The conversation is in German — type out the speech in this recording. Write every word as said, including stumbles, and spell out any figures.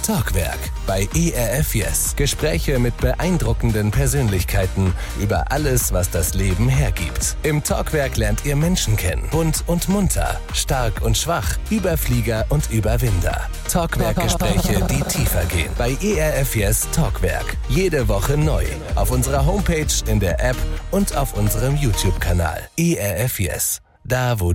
Talkwerk bei E R F Yes. Gespräche mit beeindruckenden Persönlichkeiten über alles, was das Leben hergibt. Im Talkwerk lernt ihr Menschen kennen. Bunt und munter, stark und schwach, Überflieger und Überwinder. Talkwerk-Gespräche, die tiefer gehen. Bei E R F Yes Talkwerk. Jede Woche neu. Auf unserer Homepage, in der App und auf unserem YouTube-Kanal. E R F Yes. Da, wo